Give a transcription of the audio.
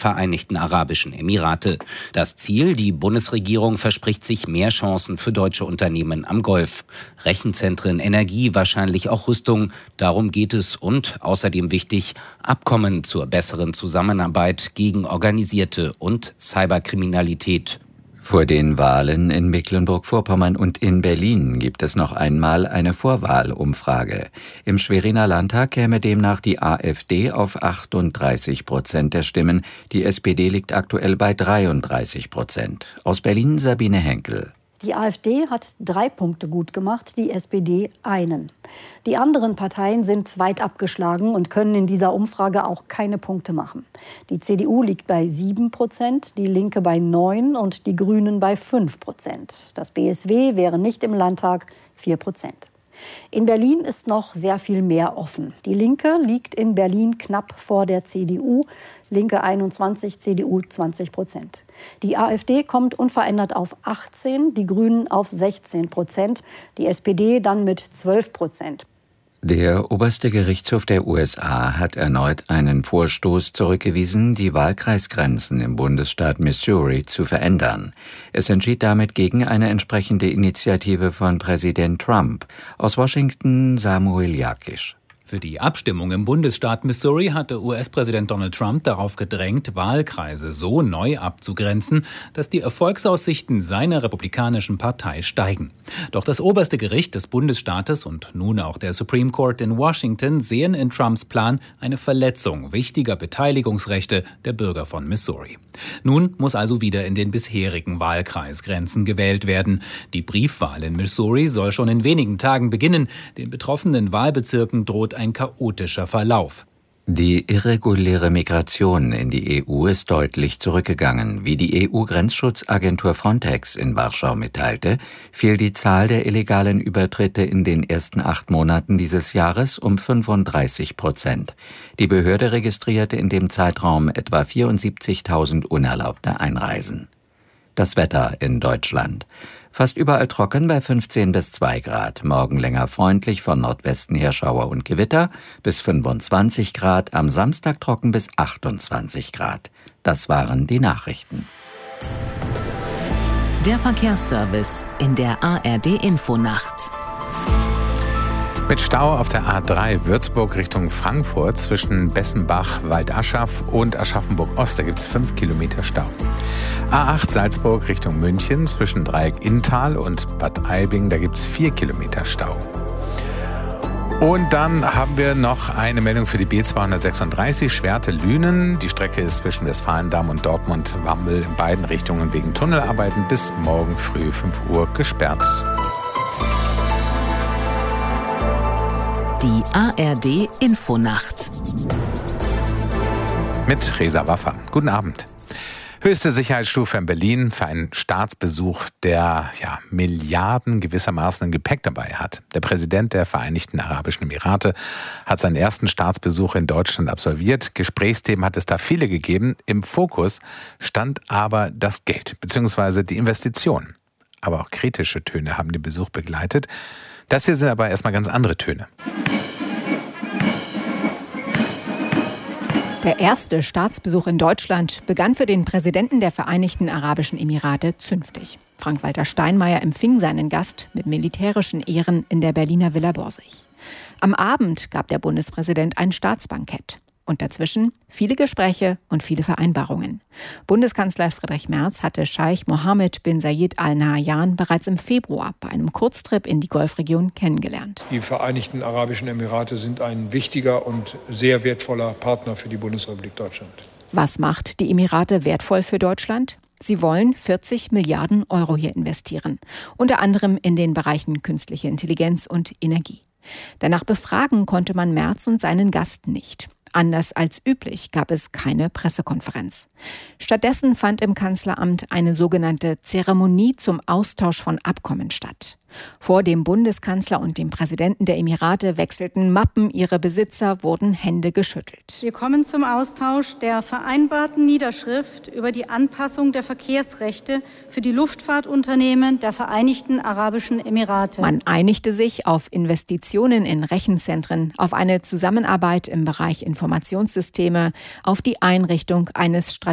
Vereinigten Arabischen Emirate. Das Ziel: die Bundesregierung verspricht sich mehr Chancen für deutsche Unternehmen am Golf. Rechenzentren, Energie, wahrscheinlich auch Rüstung. Darum geht es. Und außerdem wichtig: Abkommen zur besseren Zusammenarbeit gegen organisierte und Cyberkriminalität. Vor den Wahlen in Mecklenburg-Vorpommern und in Berlin gibt es noch einmal eine Vorwahlumfrage. Im Schweriner Landtag käme demnach die AfD auf 38% der Stimmen. Die SPD liegt aktuell bei 33%. Aus Berlin Sabine Henkel. Die AfD hat 3 Punkte gut gemacht, die SPD einen. Die anderen Parteien sind weit abgeschlagen und können in dieser Umfrage auch keine Punkte machen. Die CDU liegt bei 7%, die Linke bei 9% und die Grünen bei 5%. Das BSW wäre nicht im Landtag, 4%. In Berlin ist noch sehr viel mehr offen. Die Linke liegt in Berlin knapp vor der CDU, Linke 21, CDU 20%. Die AfD kommt unverändert auf 18%, die Grünen auf 16%, die SPD dann mit 12%. Der oberste Gerichtshof der USA hat erneut einen Vorstoß zurückgewiesen, die Wahlkreisgrenzen im Bundesstaat Missouri zu verändern. Es entschied damit gegen eine entsprechende Initiative von Präsident Trump. Aus Washington Samuel Jakisch. Für die Abstimmung im Bundesstaat Missouri hatte US-Präsident Donald Trump darauf gedrängt, Wahlkreise so neu abzugrenzen, dass die Erfolgsaussichten seiner republikanischen Partei steigen. Doch das oberste Gericht des Bundesstaates und nun auch der Supreme Court in Washington sehen in Trumps Plan eine Verletzung wichtiger Beteiligungsrechte der Bürger von Missouri. Nun muss also wieder in den bisherigen Wahlkreisgrenzen gewählt werden. Die Briefwahl in Missouri soll schon in wenigen Tagen beginnen. Den betroffenen Wahlbezirken droht ein chaotischer Verlauf. Die irreguläre Migration in die EU ist deutlich zurückgegangen. Wie die EU-Grenzschutzagentur Frontex in Warschau mitteilte, fiel die Zahl der illegalen Übertritte in den ersten 8 Monaten dieses Jahres um 35%. Die Behörde registrierte in dem Zeitraum etwa 74.000 unerlaubte Einreisen. Das Wetter in Deutschland. Fast überall trocken bei 15 bis 2 Grad. Morgen länger freundlich, von Nordwesten her Schauer und Gewitter bis 25 Grad. Am Samstag trocken bis 28 Grad. Das waren die Nachrichten. Der Verkehrsservice in der ARD-Infonacht. Mit Stau auf der A3 Würzburg Richtung Frankfurt zwischen Bessenbach, Waldaschaf und Aschaffenburg-Ost. Da gibt es 5 Kilometer Stau. A8 Salzburg Richtung München zwischen Dreieck Inntal und Bad Aibling. Da gibt es 4 Kilometer Stau. Und dann haben wir noch eine Meldung für die B236 Schwerte-Lünen. Die Strecke ist zwischen Westfalendamm und Dortmund-Wammel in beiden Richtungen wegen Tunnelarbeiten bis morgen früh 5 Uhr gesperrt. Die ARD-Infonacht. Mit Reza Waffa. Guten Abend. Höchste Sicherheitsstufe in Berlin für einen Staatsbesuch, der Milliarden gewissermaßen im Gepäck dabei hat. Der Präsident der Vereinigten Arabischen Emirate hat seinen ersten Staatsbesuch in Deutschland absolviert. Gesprächsthemen hat es da viele gegeben. Im Fokus stand aber das Geld bzw. die Investitionen. Aber auch kritische Töne haben den Besuch begleitet. Das hier sind aber erstmal ganz andere Töne. Der erste Staatsbesuch in Deutschland begann für den Präsidenten der Vereinigten Arabischen Emirate zünftig. Frank-Walter Steinmeier empfing seinen Gast mit militärischen Ehren in der Berliner Villa Borsig. Am Abend gab der Bundespräsident ein Staatsbankett. Und dazwischen viele Gespräche und viele Vereinbarungen. Bundeskanzler Friedrich Merz hatte Scheich Mohammed bin Zayed Al Nahyan bereits im Februar bei einem Kurztrip in die Golfregion kennengelernt. Die Vereinigten Arabischen Emirate sind ein wichtiger und sehr wertvoller Partner für die Bundesrepublik Deutschland. Was macht die Emirate wertvoll für Deutschland? Sie wollen 40 Milliarden Euro hier investieren. Unter anderem in den Bereichen künstliche Intelligenz und Energie. Danach befragen konnte man Merz und seinen Gast nicht. Anders als üblich gab es keine Pressekonferenz. Stattdessen fand im Kanzleramt eine sogenannte Zeremonie zum Austausch von Abkommen statt. Vor dem Bundeskanzler und dem Präsidenten der Emirate wechselten Mappen, ihre Besitzer wurden Hände geschüttelt. Wir kommen zum Austausch der vereinbarten Niederschrift über die Anpassung der Verkehrsrechte für die Luftfahrtunternehmen der Vereinigten Arabischen Emirate. Man einigte sich auf Investitionen in Rechenzentren, auf eine Zusammenarbeit im Bereich Informationssysteme, auf die Einrichtung eines strategischen